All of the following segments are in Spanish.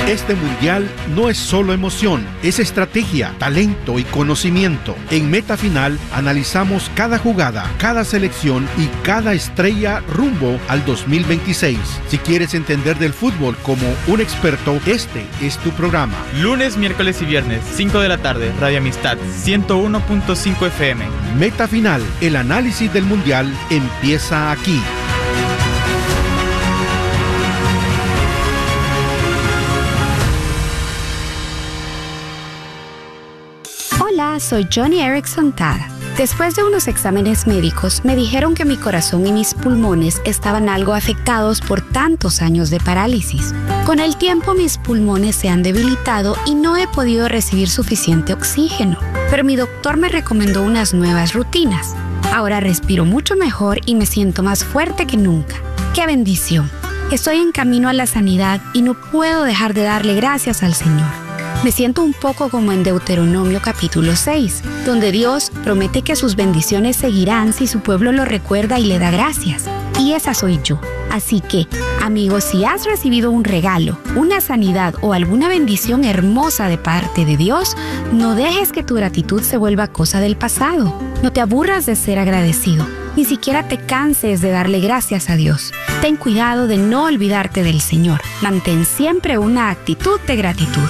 Este mundial no es solo emoción, es estrategia, talento y conocimiento. En Meta Final analizamos cada jugada, cada selección y cada estrella rumbo al 2026. Si quieres entender del fútbol como un experto, este es tu programa. Lunes, miércoles y viernes, 5 de la tarde, Radio Amistad, 101.5 FM. Meta Final, el análisis del mundial empieza aquí. Hola, soy Johnny Erickson Tara. Después de unos exámenes médicos, me dijeron que mi corazón y mis pulmones estaban algo afectados por tantos años de parálisis. Con el tiempo, mis pulmones se han debilitado y no he podido recibir suficiente oxígeno. Pero mi doctor me recomendó unas nuevas rutinas. Ahora respiro mucho mejor y me siento más fuerte que nunca. ¡Qué bendición! Estoy en camino a la sanidad y no puedo dejar de darle gracias al Señor. Me siento un poco como en Deuteronomio capítulo 6, donde Dios promete que sus bendiciones seguirán si su pueblo lo recuerda y le da gracias. Y esa soy yo. Así que, amigos, si has recibido un regalo, una sanidad o alguna bendición hermosa de parte de Dios, no dejes que tu gratitud se vuelva cosa del pasado. No te aburras de ser agradecido. Ni siquiera te canses de darle gracias a Dios. Ten cuidado de no olvidarte del Señor. Mantén siempre una actitud de gratitud.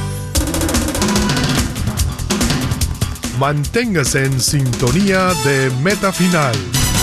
Manténgase en sintonía de Meta Final.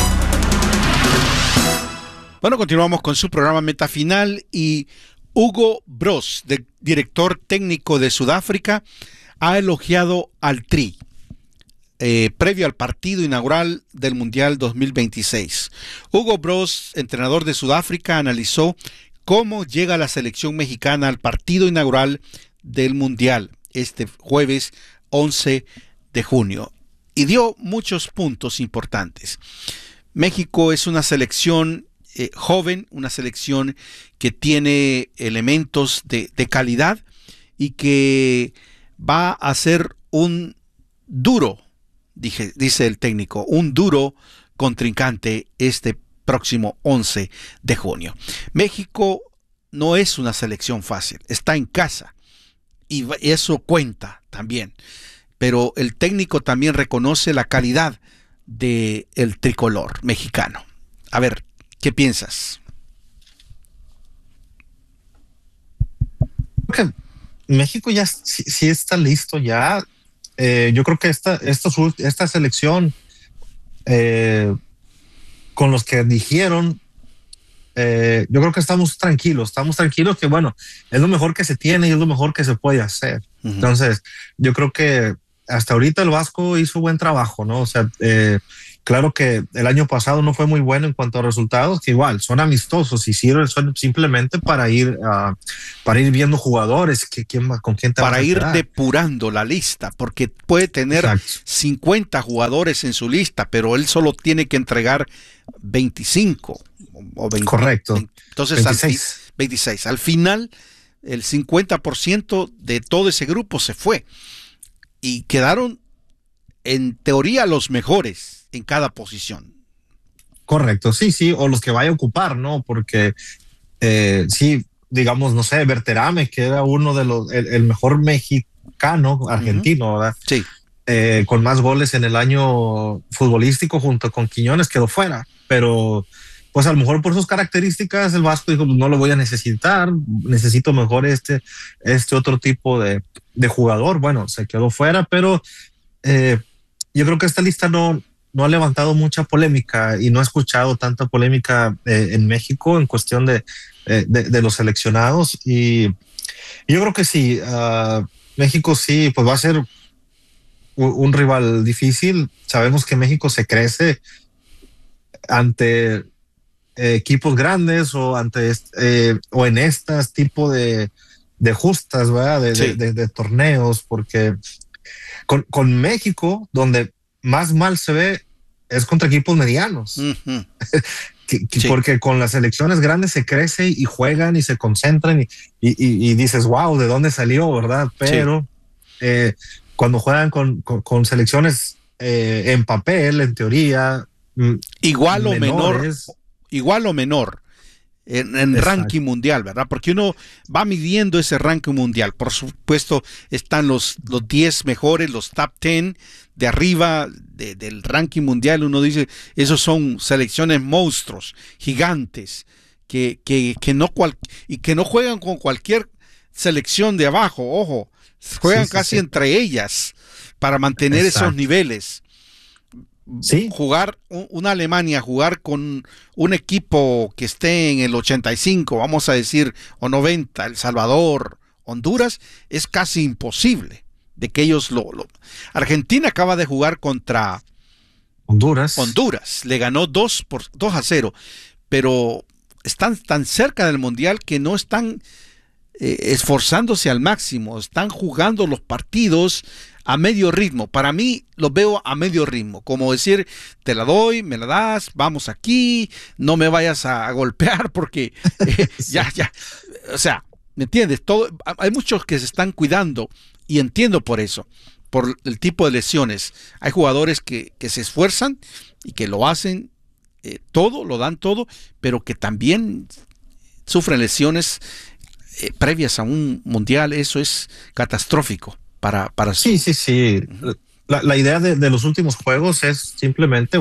Bueno, continuamos con su programa Meta Final y Hugo Broos, director técnico de Sudáfrica, ha elogiado al Tri previo al partido inaugural del Mundial 2026. Hugo Broos, entrenador de Sudáfrica, analizó cómo llega la selección mexicana al partido inaugural del Mundial este jueves 11 de junio y dio muchos puntos importantes. México es una selección joven, una selección que tiene elementos de calidad y que va a ser un duro, dice el técnico, un duro contrincante este próximo 11 de junio. México no es una selección fácil, está en casa y eso cuenta también. Pero el técnico también reconoce la calidad del tricolor mexicano. A ver, ¿qué piensas? México ya sí está listo ya. Yo creo que esta selección, con los que dijeron, yo creo que estamos tranquilos que bueno, es lo mejor que se tiene y es lo mejor que se puede hacer. Uh-huh. Entonces, yo creo que hasta ahorita el Vasco hizo buen trabajo, ¿no? O sea, claro que el año pasado no fue muy bueno en cuanto a resultados, que igual son amistosos y sirven simplemente para ir viendo jugadores, con quién te para ir depurando la lista, porque puede tener 50 jugadores en su lista, pero él solo tiene que entregar 25 o 20. Correcto. Entonces 26. Al final, el 50% de todo ese grupo se fue y quedaron en teoría los mejores en cada posición. Correcto, sí, o los que vaya a ocupar, ¿no? Porque sí, digamos, no sé, Berterame, que era uno de el mejor mexicano, argentino, uh-huh. ¿Verdad? Sí. Con más goles en el año futbolístico junto con Quiñones, quedó fuera, pero pues a lo mejor por sus características el Vasco dijo, no lo voy a necesitar, necesito mejor este otro tipo de jugador. Bueno, se quedó fuera, pero yo creo que esta lista no ha levantado mucha polémica y no he escuchado tanta polémica en México en cuestión de los seleccionados, y yo creo que sí, México sí, pues va a ser un rival difícil. Sabemos que México se crece ante equipos grandes o en estas tipo de justas, ¿verdad? De torneos, porque con México, donde más mal se ve es contra equipos medianos. Uh-huh. Sí. Porque con las selecciones grandes se crece y juegan y se concentran y dices, wow, ¿de dónde salió, verdad? Pero sí. Cuando juegan con selecciones en papel, en teoría, igual o menor, en ranking mundial, ¿verdad? Porque uno va midiendo ese ranking mundial. Por supuesto, están los 10 mejores, los top 10 de arriba del ranking mundial. Uno dice, esos son selecciones monstruos, gigantes, que no juegan con cualquier selección de abajo, ojo, juegan casi entre ellas para mantener esos niveles. Sí. Jugar una Alemania, jugar con un equipo que esté en el 85, vamos a decir, o 90, El Salvador, Honduras, es casi imposible de que ellos Argentina acaba de jugar contra Honduras, le ganó 2-0, pero están tan cerca del Mundial que no están esforzándose al máximo, están jugando los partidos a medio ritmo. Para mí los veo a medio ritmo, como decir, te la doy, me la das, vamos aquí, no me vayas a golpear porque ya, o sea, ¿me entiendes? Hay muchos que se están cuidando y entiendo por eso, por el tipo de lesiones. Hay jugadores que se esfuerzan y que lo hacen todo, lo dan todo, pero que también sufren lesiones previas a un mundial. Eso es catastrófico para sí. La idea de los últimos juegos es simplemente,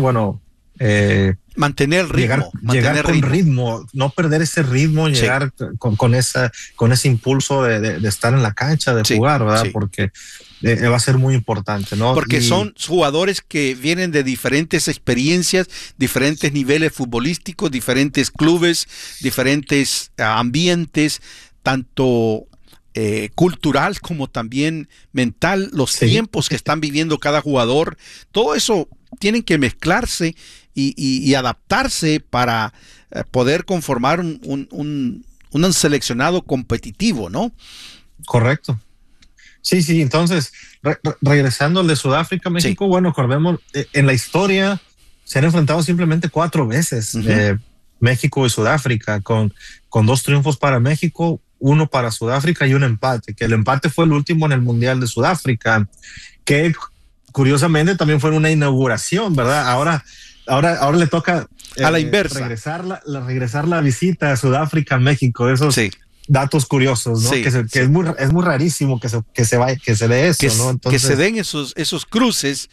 mantener el ritmo, llegar con ritmo, no perder ese ritmo, llegar con ese impulso de estar en la cancha, de jugar, ¿verdad? Sí. Porque va a ser muy importante, ¿no? Porque son jugadores que vienen de diferentes experiencias, diferentes niveles futbolísticos, diferentes clubes, diferentes ambientes, tanto cultural como también mental, los tiempos que están viviendo cada jugador, todo eso tienen que mezclarse y adaptarse para poder conformar un seleccionado competitivo, ¿no? Correcto. Sí, entonces, regresando al de Sudáfrica, México, acordemos, en la historia se han enfrentado simplemente 4 veces, México y Sudáfrica, con 2 triunfos para México, 1 para Sudáfrica y un empate, que el empate fue el último en el Mundial de Sudáfrica, que curiosamente también fue una inauguración, ¿verdad? Ahora le toca a la inversa regresar la visita a Sudáfrica a México, esos datos curiosos, ¿no? Que es muy rarísimo que se dé eso, ¿no? Entonces, que se den esos cruces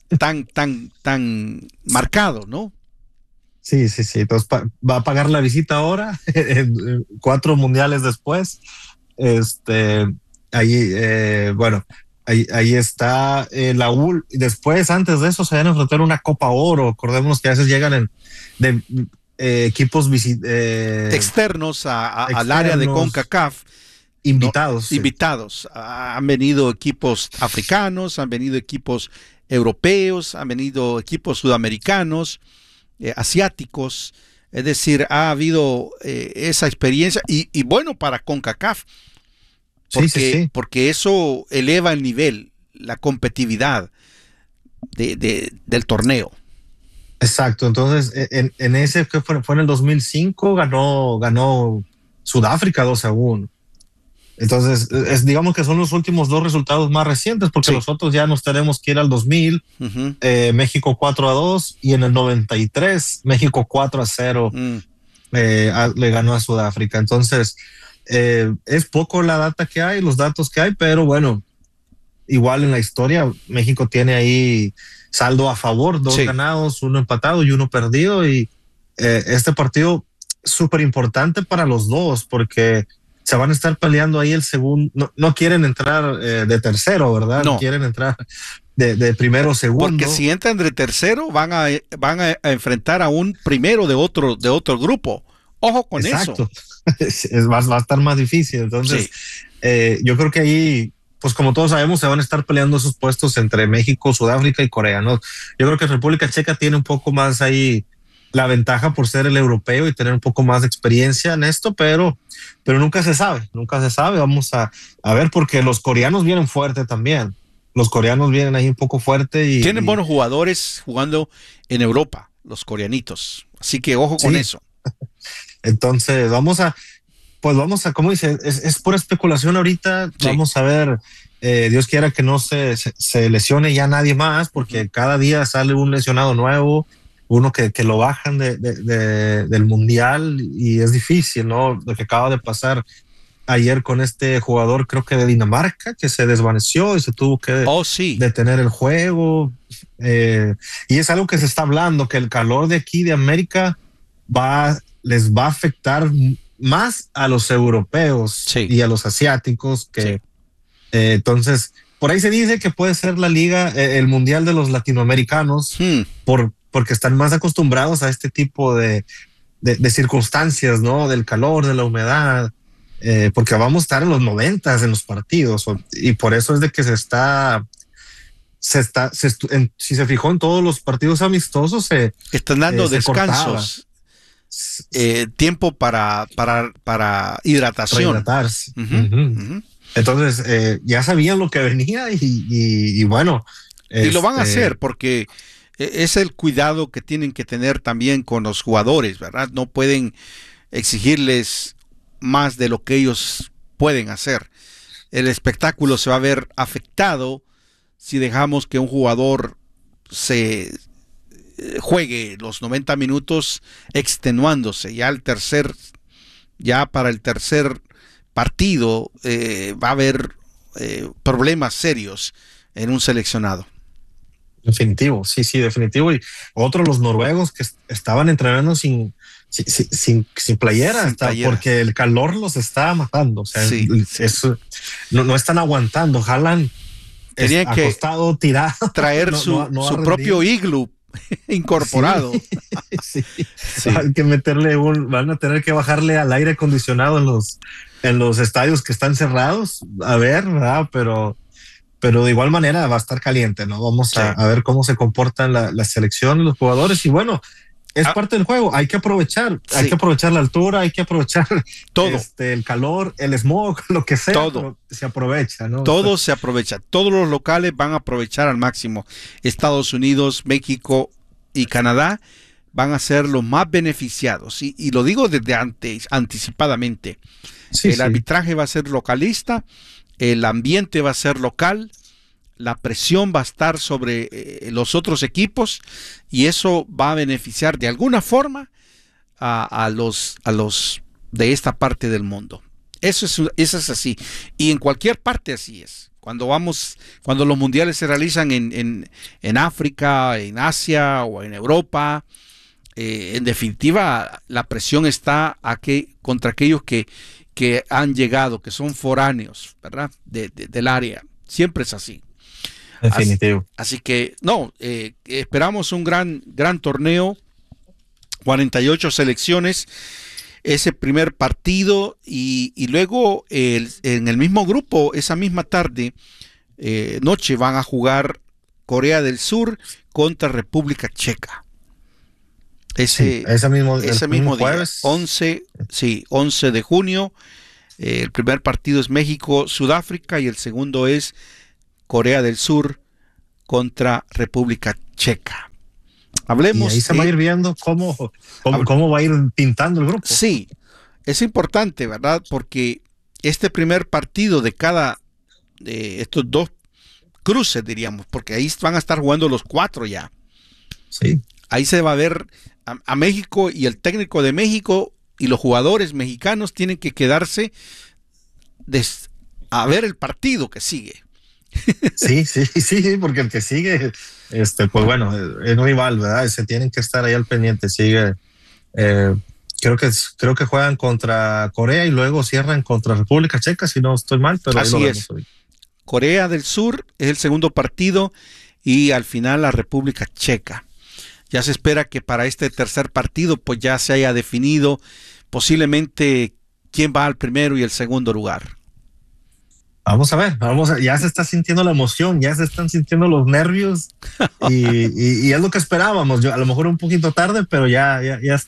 tan marcados, ¿no? Sí. Entonces va a pagar la visita ahora, 4 mundiales después. Ahí está la UL. Después, antes de eso, se van a enfrentar una Copa Oro. Acordémonos que a veces llegan de equipos externos al área de CONCACAF. Invitados. Invitados. Han venido equipos africanos, han venido equipos europeos, han venido equipos sudamericanos, asiáticos. Es decir, ha habido esa experiencia y bueno para CONCACAF. Porque eso eleva el nivel, la competitividad del torneo. Exacto, entonces en ese que fue en el 2005 ganó Sudáfrica 2-1. Entonces digamos que son los últimos 2 resultados más recientes, porque nosotros ya nos tenemos que ir al 2000, México 4-2, y en el 93 México 4-0 le ganó a Sudáfrica. Entonces es poco la data que hay, los datos que hay, pero bueno, igual en la historia México tiene ahí saldo a favor, 2 ganados, 1 empatado y 1 perdido, y este partido súper importante para los dos porque se van a estar peleando ahí el segundo, no quieren entrar de tercero, ¿verdad? No quieren entrar de primero o segundo. Porque si entran de tercero van a enfrentar a un primero de otro grupo. Ojo con eso. Va a estar más difícil. Entonces, yo creo que ahí, pues como todos sabemos, se van a estar peleando esos puestos entre México, Sudáfrica y Corea, ¿no? Yo creo que República Checa tiene un poco más ahí la ventaja por ser el europeo y tener un poco más de experiencia en esto, pero nunca se sabe. Vamos a ver, porque los coreanos vienen fuerte también. Los coreanos vienen ahí un poco fuerte y tienen buenos jugadores jugando en Europa, los coreanitos. Así que ojo con eso. Entonces vamos a, como dice, es pura especulación ahorita. Vamos a ver, Dios quiera que no se lesione ya nadie más, porque cada día sale un lesionado nuevo. uno que lo bajan del mundial y es difícil, ¿no? Lo que acaba de pasar ayer con este jugador, creo que de Dinamarca, que se desvaneció y se tuvo que detener el juego. Y es algo que se está hablando, que el calor de aquí de América les va a afectar más a los europeos y a los asiáticos que entonces por ahí se dice que puede ser la liga, el mundial de los latinoamericanos, porque están más acostumbrados a este tipo de circunstancias, ¿no? Del calor, de la humedad, porque vamos a estar en los 90s en los partidos, y por eso es de que si se fijó en todos los partidos amistosos, están dando descansos, tiempo para hidratación. Para hidratarse. Entonces, ya sabían lo que venía y bueno. Y lo van a hacer porque es el cuidado que tienen que tener también con los jugadores, ¿verdad? No pueden exigirles más de lo que ellos pueden hacer. El espectáculo se va a ver afectado si dejamos que un jugador se juegue los 90 minutos extenuándose. Ya para el tercer partido va a haber problemas serios en un seleccionado. Definitivo, sí, definitivo. Y los noruegos que estaban entrenando sin playera, porque el calor los estaba matando. O sea, no están aguantando. Haaland tenía que acostado, tirado, traer su propio iglú incorporado. Hay que van a tener que bajarle al aire acondicionado en los estadios que están cerrados, a ver, ¿verdad? Pero de igual manera va a estar caliente, ¿no? Vamos a ver cómo se comportan la selección, los jugadores, y bueno, es parte del juego, hay que aprovechar la altura, hay que aprovechar todo, el calor, el smog, lo que sea, todo se aprovecha, ¿no? Todo se aprovecha, todos los locales van a aprovechar al máximo. Estados Unidos, México y Canadá van a ser los más beneficiados, y lo digo desde anticipadamente. El arbitraje va a ser localista, el ambiente va a ser local, la presión va a estar sobre los otros equipos, y eso va a beneficiar de alguna forma a los de esta parte del mundo. Eso es así, y en cualquier parte así es. Cuando los mundiales se realizan en África, en Asia o en Europa, en definitiva la presión está contra aquellos que han llegado, que son foráneos, ¿verdad? Del área. Siempre es así. Definitivo. Así que, esperamos un gran torneo, 48 selecciones, ese primer partido, y luego en el mismo grupo, esa misma noche van a jugar Corea del Sur contra República Checa. Ese mismo día, jueves. 11 de junio, el primer partido es México-Sudáfrica y el segundo es Corea del Sur contra República Checa. Hablemos. Y ahí se va a ir viendo cómo va a ir pintando el grupo. Sí, es importante, ¿verdad? Porque este primer partido de cada de estos dos cruces, diríamos, porque ahí van a estar jugando los 4 ya. Sí. Ahí se va a ver a México, y el técnico de México y los jugadores mexicanos tienen que quedarse a ver el partido que sigue. Sí, porque el que sigue, pues bueno, es rival, ¿verdad? Se tienen que estar ahí al pendiente. Sigue, creo que juegan contra Corea y luego cierran contra República Checa, si no estoy mal, pero así es. Corea del Sur es el segundo partido y al final la República Checa. Ya se espera que para este tercer partido pues ya se haya definido posiblemente quién va al primero y el segundo lugar. Vamos a ver, ya se está sintiendo la emoción, ya se están sintiendo los nervios y es lo que esperábamos. A lo mejor un poquito tarde, pero ya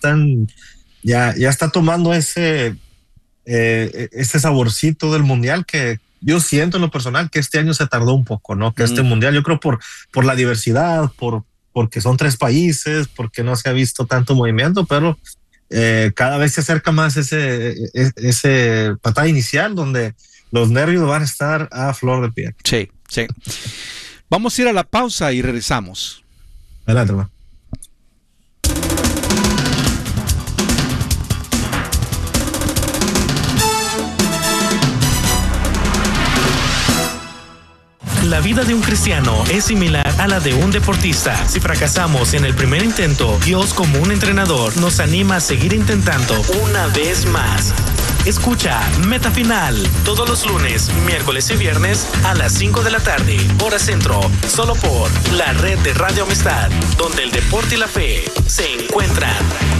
está tomando ese saborcito del mundial que yo siento en lo personal que este año se tardó un poco, ¿no? Que este mundial, yo creo por la diversidad, porque son 3 países, porque no se ha visto tanto movimiento, pero cada vez se acerca más ese patada inicial donde los nervios van a estar a flor de piel. Sí. Vamos a ir a la pausa y regresamos. Adelante, hermano. La vida de un cristiano es similar a la de un deportista. Si fracasamos en el primer intento, Dios, como un entrenador, nos anima a seguir intentando una vez más. Escucha Meta Final todos los lunes, miércoles y viernes a las 5 de la tarde, hora centro, solo por la red de Radio Amistad, donde el deporte y la fe se encuentran.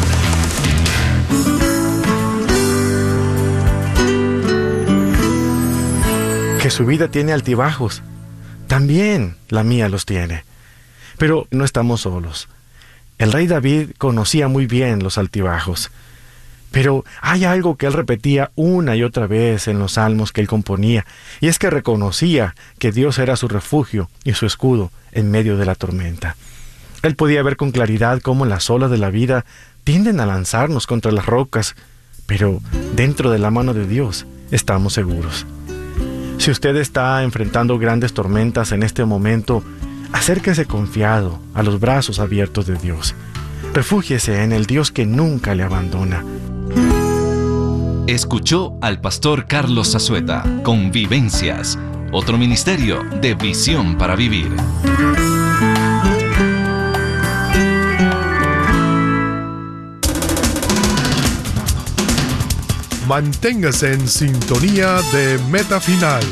Que su vida tiene altibajos. También la mía los tiene. Pero no estamos solos. El rey David conocía muy bien los altibajos. Pero hay algo que él repetía una y otra vez en los salmos que él componía, y es que reconocía que Dios era su refugio y su escudo en medio de la tormenta. Él podía ver con claridad cómo las olas de la vida tienden a lanzarnos contra las rocas, pero dentro de la mano de Dios estamos seguros. Si usted está enfrentando grandes tormentas en este momento, acérquese confiado a los brazos abiertos de Dios. Refúgiese en el Dios que nunca le abandona. Escuchó al pastor Carlos Zazueta con Vivencias, otro ministerio de visión para vivir. Manténgase en sintonía de Meta Final.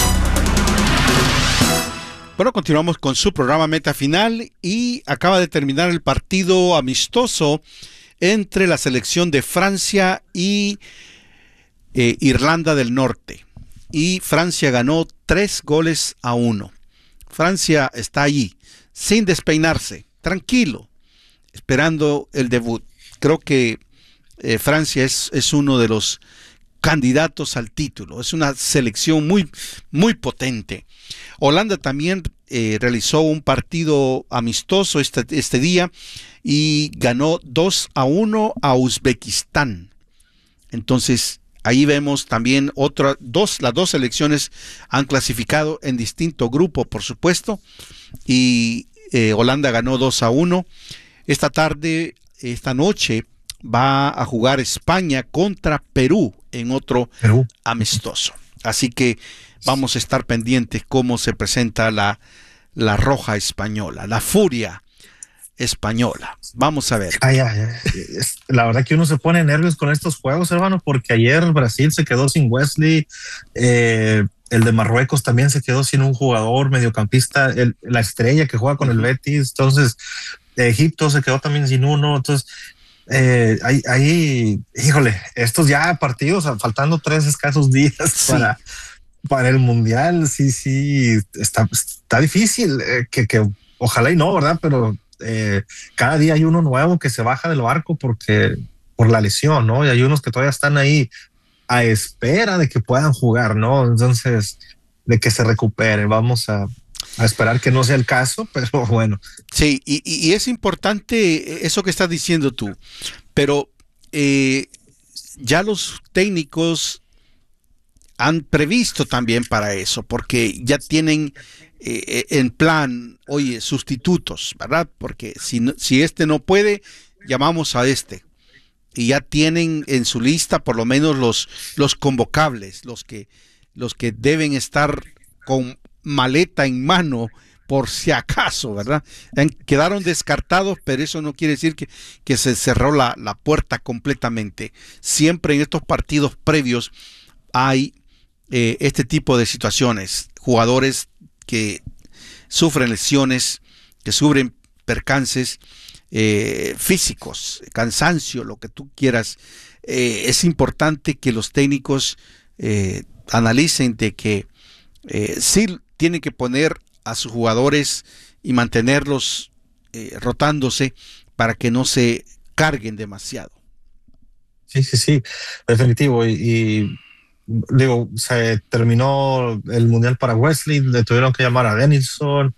Bueno, continuamos con su programa Meta Final y acaba de terminar el partido amistoso entre la selección de Francia y Irlanda del Norte. Y Francia ganó 3-1. Francia está allí, sin despeinarse, tranquilo, esperando el debut. Creo que Francia es uno de los candidatos al título. Es una selección muy, muy potente. Holanda también realizó un partido amistoso este día y ganó 2-1 a Uzbekistán. Entonces, ahí vemos también las dos selecciones han clasificado en distinto grupo, por supuesto, y Holanda ganó 2-1. Esta noche, va a jugar España contra Perú en otro amistoso. Así que vamos a estar pendientes cómo se presenta la roja española, la furia española. Vamos a ver. La verdad que uno se pone nervios con estos juegos, hermano, porque ayer Brasil se quedó sin Wesley, el de Marruecos también se quedó sin un jugador mediocampista, la estrella que juega con el Betis. Entonces Egipto se quedó también sin uno. Entonces ahí, híjole, estos ya partidos, faltando 3 escasos días para el Mundial, sí, está difícil, que ojalá y no, ¿verdad? Pero cada día hay uno nuevo que se baja del barco por la lesión, ¿no? Y hay unos que todavía están ahí a espera de que puedan jugar, ¿no? Entonces, de que se recuperen. Vamos a esperar que no sea el caso, pero bueno. Sí, y es importante eso que estás diciendo tú, pero ya los técnicos han previsto también para eso, porque ya tienen en plan, oye, sustitutos, ¿verdad? Porque si este no puede, llamamos a este. Y ya tienen en su lista por lo menos los convocables, los que deben estar con maleta en mano por si acaso, ¿verdad? Quedaron descartados, pero eso no quiere decir que se cerró la puerta completamente. Siempre en estos partidos previos hay este tipo de situaciones, jugadores que sufren lesiones, que sufren percances físicos, cansancio, lo que tú quieras. Es importante que los técnicos analicen de que sí tienen que poner a sus jugadores y mantenerlos rotándose para que no se carguen demasiado. Sí, definitivo. Y digo, se terminó el Mundial para Wesley, le tuvieron que llamar a Denilson,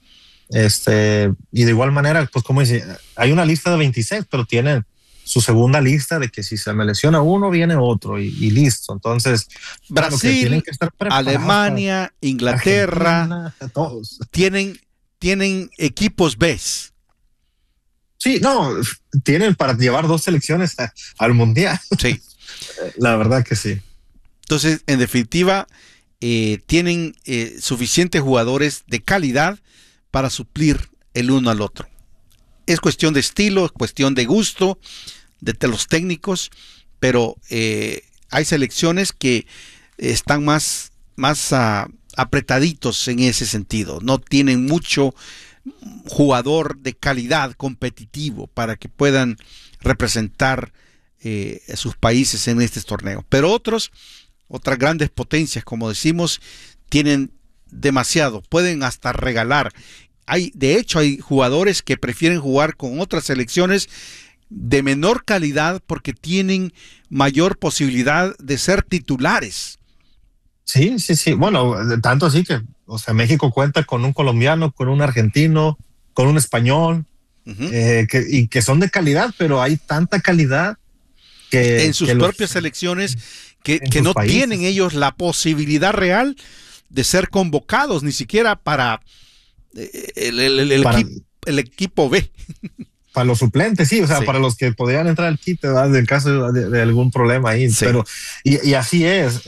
y de igual manera, pues como dice, hay una lista de 26, pero tienen su segunda lista de que si se me lesiona uno, viene otro y listo. Entonces, Brasil, claro, que tienen que estar Alemania, Inglaterra, Argentina, todos tienen equipos B. Sí, no, tienen para llevar 2 selecciones al Mundial. Sí. La verdad que sí. Entonces, en definitiva, tienen suficientes jugadores de calidad para suplir el uno al otro. Es cuestión de estilo, es cuestión de gusto de los técnicos, pero hay selecciones que están más apretaditos en ese sentido. No tienen mucho jugador de calidad competitivo para que puedan representar a sus países en este torneo. Pero otras grandes potencias, como decimos, tienen demasiado, pueden hasta regalar. De hecho, hay jugadores que prefieren jugar con otras selecciones de menor calidad porque tienen mayor posibilidad de ser titulares. Sí. Bueno, tanto así que, o sea, México cuenta con un colombiano, con un argentino, con un español, que son de calidad, pero hay tanta calidad que en sus propias selecciones que no tienen ellos la posibilidad real de ser convocados, ni siquiera para el equipo B. Para los suplentes, sí, o sea, para los que podrían entrar al kit, ¿verdad? En caso de algún problema ahí. Sí. Pero, y así es,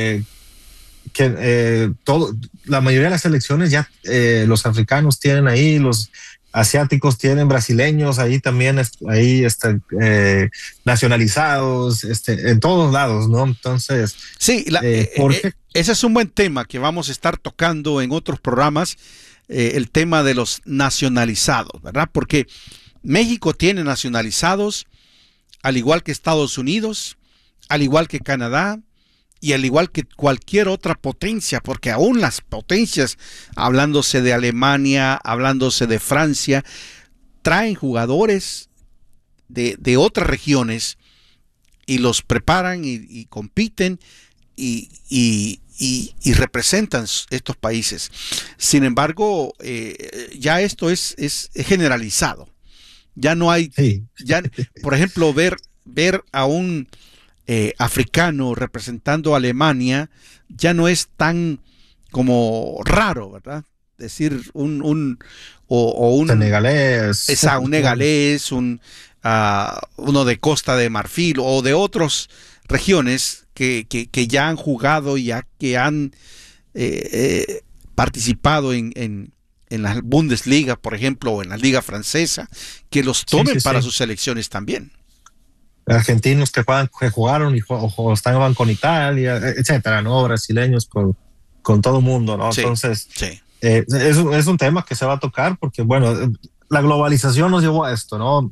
la mayoría de las selecciones ya los africanos tienen ahí, los asiáticos tienen, brasileños ahí también, ahí están nacionalizados, en todos lados, ¿no? Entonces, sí, ese es un buen tema que vamos a estar tocando en otros programas, el tema de los nacionalizados, ¿verdad? Porque México tiene nacionalizados, al igual que Estados Unidos, al igual que Canadá, y al igual que cualquier otra potencia, porque aún las potencias, hablándose de Alemania, hablándose de Francia, traen jugadores de otras regiones y los preparan y compiten y representan estos países. Sin embargo, ya esto es generalizado. Ya no hay, por ejemplo, ver a un africano representando a Alemania ya no es tan como raro, ¿verdad? Decir un senegalés, un negalés, uno de Costa de Marfil o de otras regiones que ya han jugado y que han participado en la Bundesliga, por ejemplo, o en la Liga Francesa, que los tomen para sus selecciones también. Argentinos que jugaron o estaban con Italia, etcétera, ¿no? Brasileños con todo el mundo, ¿no? Entonces, es un tema que se va a tocar porque, bueno, la globalización nos llevó a esto, ¿no?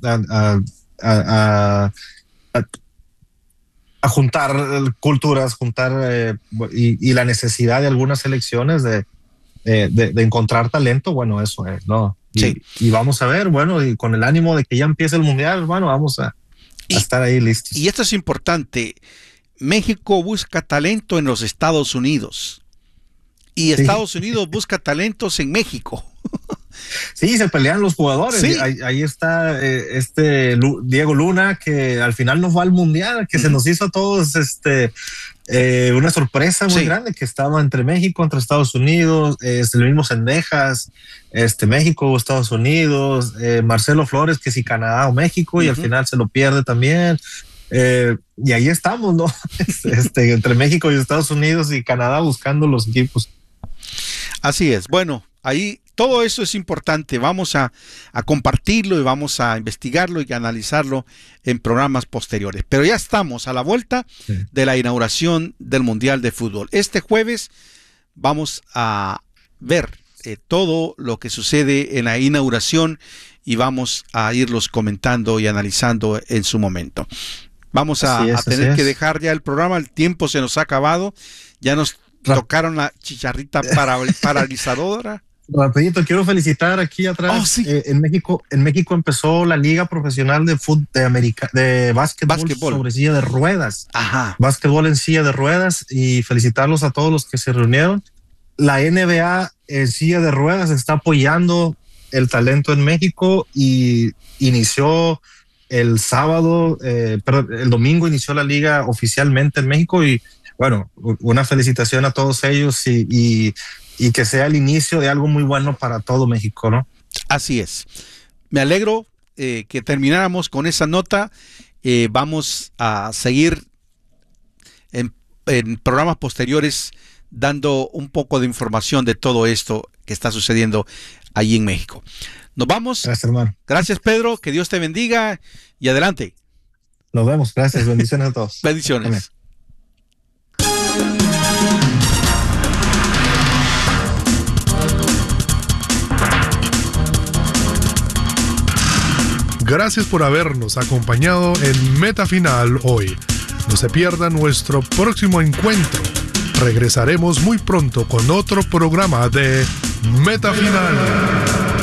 A juntar culturas, y la necesidad de algunas selecciones de encontrar talento, bueno, eso es, ¿no? Y vamos a ver, bueno, y con el ánimo de que ya empiece el mundial, bueno, vamos a estar ahí listos. Y esto es importante. México busca talento en los Estados Unidos y Estados Unidos busca talentos en México. Sí, se pelean los jugadores. Sí. Ahí está Diego Luna, que al final no fue al mundial, que se nos hizo a todos una sorpresa muy grande, que estaba entre México, entre Estados Unidos, el mismo Cendejas, México, Estados Unidos, Marcelo Flores, que si Canadá o México, y al final se lo pierde también. Y ahí estamos, ¿no? Entre México y Estados Unidos y Canadá buscando los equipos. Así es. Bueno, ahí todo eso es importante. Vamos a compartirlo y vamos a investigarlo y analizarlo en programas posteriores. Pero ya estamos a la vuelta de la inauguración del Mundial de Fútbol. Este jueves vamos a ver todo lo que sucede en la inauguración y vamos a irlos comentando y analizando en su momento. Vamos a tener que dejar ya el programa. El tiempo se nos ha acabado. Ya nos tocaron la chicharrita paralizadora. Rapidito, quiero felicitar aquí atrás. En México empezó la Liga Profesional de Básquetbol sobre silla de ruedas. Ajá. Básquetbol en silla de ruedas, y felicitarlos a todos los que se reunieron. La NBA en silla de ruedas está apoyando el talento en México y inició el sábado, el domingo inició la liga oficialmente en México, y bueno, una felicitación a todos ellos y que sea el inicio de algo muy bueno para todo México, ¿no? Así es. Me alegro que termináramos con esa nota. Vamos a seguir en programas posteriores dando un poco de información de todo esto que está sucediendo allí en México. Nos vamos. Gracias, hermano. Gracias, Pedro. Que Dios te bendiga y adelante. Nos vemos. Gracias. Bendiciones a todos. Bendiciones. Amén. Gracias por habernos acompañado en Meta Final hoy. No se pierda nuestro próximo encuentro. Regresaremos muy pronto con otro programa de Meta Final.